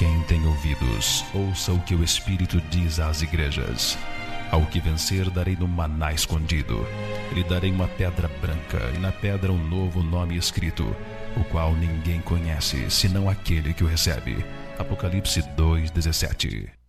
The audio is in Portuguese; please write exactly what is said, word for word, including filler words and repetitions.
Quem tem ouvidos, ouça o que o Espírito diz às igrejas. Ao que vencer darei no maná escondido. Lhe darei uma pedra branca, e na pedra um novo nome escrito, o qual ninguém conhece, senão aquele que o recebe. Apocalipse dois, dezessete.